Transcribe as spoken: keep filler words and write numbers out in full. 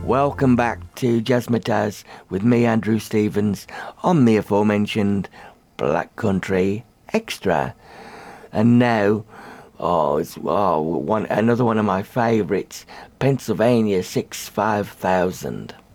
Welcome back to Jazzmatazz with me, Andrew Stevens, on the aforementioned Black Country Extra. And now, oh, it's oh, one another one of my favourites, Pennsylvania six five thousand.